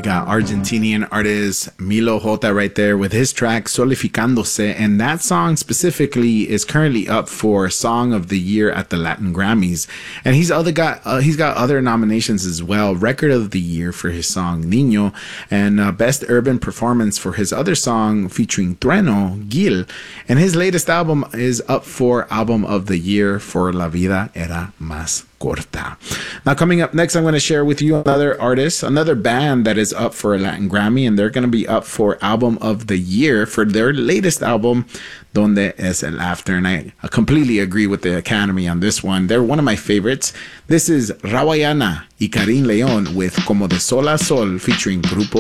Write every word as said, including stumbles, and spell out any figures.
got Argentinian artist Milo J right there with his track Solificándose, and that song specifically is currently up for Song of the Year at the Latin Grammys. And he's other got uh, he's got other nominations as well: Record of the Year for his song Niño, and uh, Best Urban Performance for his other song featuring Trueno, Gil. And his latest album is up for Album of the Year for La Vida Era Más Corta. Now, coming up next, I'm going to share with you another artist, another band that is up for a Latin Grammy, and they're going to be up for Album of the Year for their latest album, Donde es el After. And I completely agree with the Academy on this one. They're one of my favorites. This is Rawayana y Karim León with Como de Sol a Sol featuring Grupo